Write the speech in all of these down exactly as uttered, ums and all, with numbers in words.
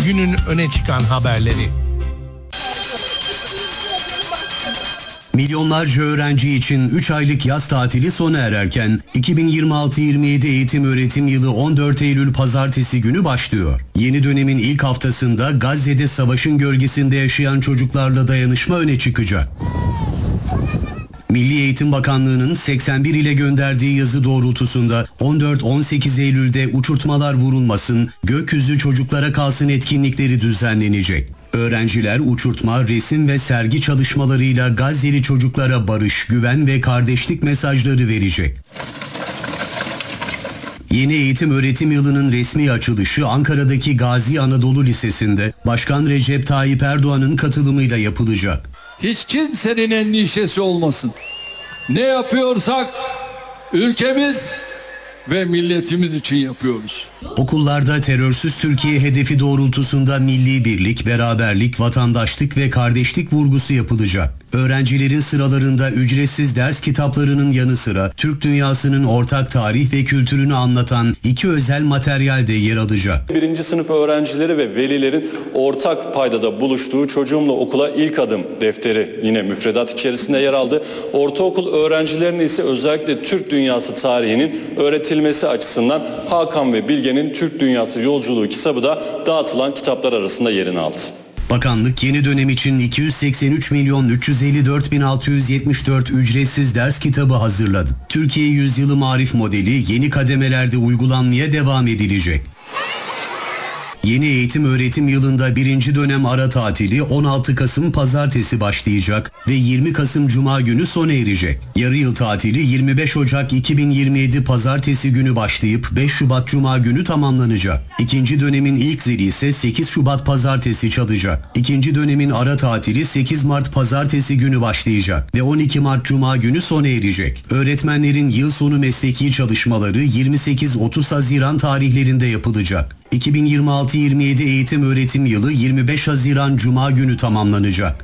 günün öne çıkan haberleri. Milyonlarca öğrenci için üç aylık yaz tatili sona ererken iki bin yirmi altı yirmi yedi eğitim öğretim yılı on dört Eylül pazartesi günü başlıyor. Yeni dönemin ilk haftasında Gazze'de savaşın gölgesinde yaşayan çocuklarla dayanışma öne çıkacak. Milli Eğitim Bakanlığı'nın seksen bir ile gönderdiği yazı doğrultusunda on dört on sekiz Eylül'de uçurtmalar vurulmasın, gökyüzü çocuklara kalsın etkinlikleri düzenlenecek. Öğrenciler uçurtma, resim ve sergi çalışmalarıyla Gazze'li çocuklara barış, güven ve kardeşlik mesajları verecek. Yeni eğitim öğretim yılının resmi açılışı Ankara'daki Gazi Anadolu Lisesi'nde Başkan Recep Tayyip Erdoğan'ın katılımıyla yapılacak. Hiç kimsenin endişesi olmasın. Ne yapıyorsak ülkemiz ve milletimiz için yapıyoruz. Okullarda terörsüz Türkiye hedefi doğrultusunda milli birlik, beraberlik, vatandaşlık ve kardeşlik vurgusu yapılacak. Öğrencilerin sıralarında ücretsiz ders kitaplarının yanı sıra Türk dünyasının ortak tarih ve kültürünü anlatan iki özel materyal de yer alacak. Birinci sınıf öğrencileri ve velilerin ortak paydada buluştuğu Çocuğumla Okula İlk Adım defteri yine müfredat içerisinde yer aldı. Ortaokul öğrencilerinin ise özellikle Türk dünyası tarihinin öğretilmesi açısından Hakan ve Bilge'nin Türk Dünyası Yolculuğu kitabı da dağıtılan kitaplar arasında yerini aldı. Bakanlık yeni dönem için iki yüz seksen üç milyon üç yüz elli dört bin altı yüz yetmiş dört ücretsiz ders kitabı hazırladı. Türkiye Yüzyılı Marif modeli yeni kademelerde uygulanmaya devam edilecek. Yeni eğitim öğretim yılında birinci dönem ara tatili on altı Kasım Pazartesi başlayacak ve yirmi Kasım Cuma günü sona erecek. Yarı yıl tatili yirmi beş Ocak iki bin yirmi yedi Pazartesi günü başlayıp beş Şubat Cuma günü tamamlanacak. İkinci dönemin ilk zili ise sekiz Şubat Pazartesi çalacak. İkinci dönemin ara tatili sekiz Mart Pazartesi günü başlayacak ve on iki Mart Cuma günü sona erecek. Öğretmenlerin yıl sonu mesleki çalışmaları yirmi sekiz otuz Haziran tarihlerinde yapılacak. iki bin yirmi altı yirmi yedi eğitim öğretim yılı yirmi beş Haziran Cuma günü tamamlanacak.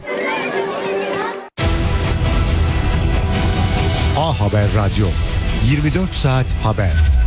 A Haber Radyo, yirmi dört saat haber.